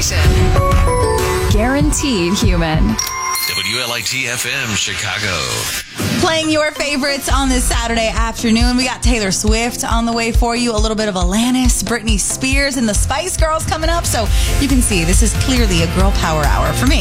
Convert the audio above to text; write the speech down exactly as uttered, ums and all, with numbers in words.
station. Guaranteed human. W L I T F M Chicago. Playing your favorites on this Saturday afternoon. We got Taylor Swift on the way for you. A little bit of Alanis, Britney Spears, and the Spice Girls coming up. So you can see this is clearly a girl power hour for me.